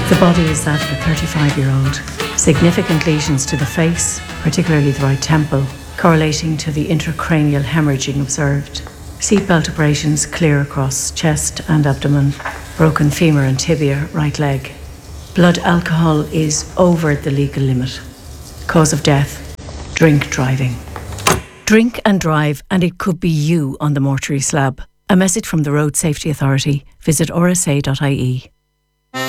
The body is that of a 35-year-old. Significant lesions to the face, particularly the right temple, correlating to the intracranial hemorrhaging observed. Seatbelt abrasions clear across chest and abdomen, broken femur and tibia, right leg. Blood alcohol is over the legal limit. Cause of death, drink driving. Drink and drive, and it could be you on the mortuary slab. A message from the Road Safety Authority. Visit rsa.ie.